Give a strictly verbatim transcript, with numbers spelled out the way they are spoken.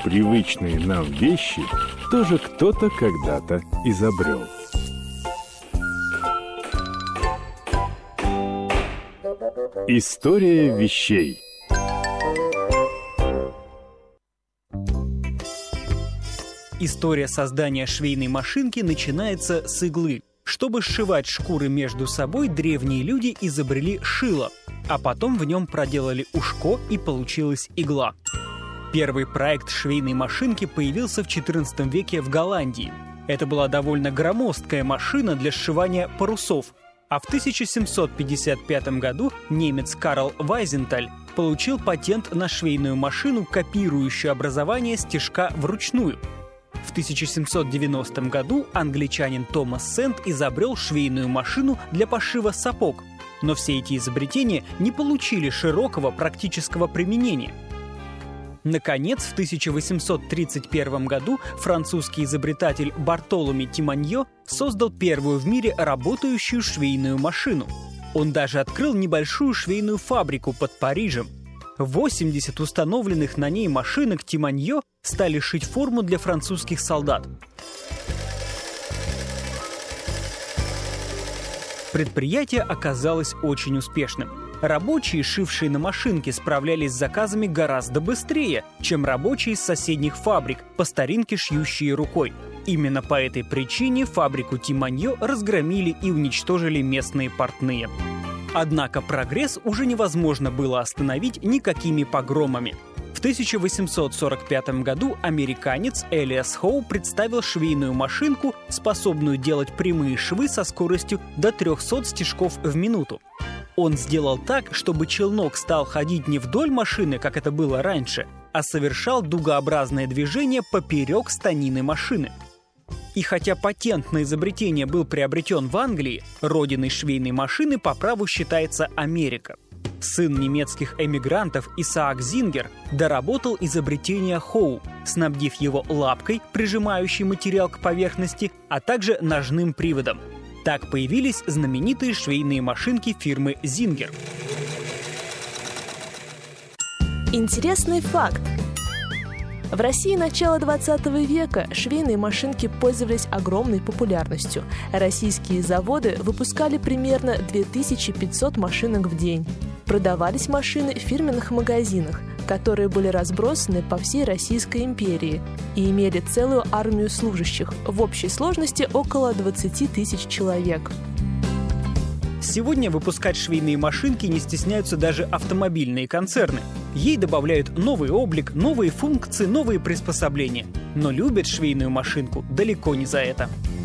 привычные нам вещи тоже кто-то когда-то изобрел. История вещей. История создания швейной машинки начинается с иглы. Чтобы сшивать шкуры между собой, древние люди изобрели шило, а потом в нем проделали ушко, и получилась игла. Первый проект швейной машинки появился в четырнадцатом веке в Голландии. Это была довольно громоздкая машина для сшивания парусов. А в тысяча семьсот пятьдесят пятом году немец Карл Вайзенталь получил патент на швейную машину, копирующую образование стежка вручную. В тысяча семьсот девяностом году англичанин Томас Сент изобрел швейную машину для пошива сапог. Но все эти изобретения не получили широкого практического применения. Наконец, в тысяча восемьсот тридцать первом году французский изобретатель Бартоломе Тиманьо создал первую в мире работающую швейную машину. Он даже открыл небольшую швейную фабрику под Парижем. восемьдесят установленных на ней машинок Тиманьо стали шить форму для французских солдат. Предприятие оказалось очень успешным. Рабочие, шившие на машинке, справлялись с заказами гораздо быстрее, чем рабочие из соседних фабрик, по старинке шьющие рукой. Именно по этой причине фабрику Тиманьо разгромили и уничтожили местные портные. Однако прогресс уже невозможно было остановить никакими погромами. В тысяча восемьсот сорок пятом году американец Элиас Хоу представил швейную машинку, способную делать прямые швы со скоростью до трехсот стежков в минуту. Он сделал так, чтобы челнок стал ходить не вдоль машины, как это было раньше, а совершал дугообразное движение поперек станины машины. И хотя патент на изобретение был приобретен в Англии, родиной швейной машины по праву считается Америка. Сын немецких эмигрантов Исаак Зингер доработал изобретение Хоу, снабдив его лапкой, прижимающей материал к поверхности, а также ножным приводом. Так появились знаменитые швейные машинки фирмы Зингер. Интересный факт. В России начала двадцатого века швейные машинки пользовались огромной популярностью. Российские заводы выпускали примерно две тысячи пятьсот машинок в день. Продавались машины в фирменных магазинах, которые были разбросаны по всей Российской империи и имели целую армию служащих, в общей сложности около двадцати тысяч человек. Сегодня выпускать швейные машинки не стесняются даже автомобильные концерны. Ей добавляют новый облик, новые функции, новые приспособления. Но любят швейную машинку далеко не за это.